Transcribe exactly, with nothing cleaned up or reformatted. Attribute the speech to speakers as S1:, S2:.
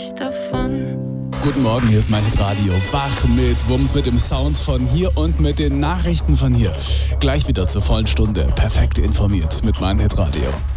S1: nicht davon.
S2: Guten Morgen, hier ist mein Hitradio. Wach mit Wumms, mit dem Sound von hier und mit den Nachrichten von hier. Gleich wieder zur vollen Stunde. Perfekt informiert mit meinem Hitradio.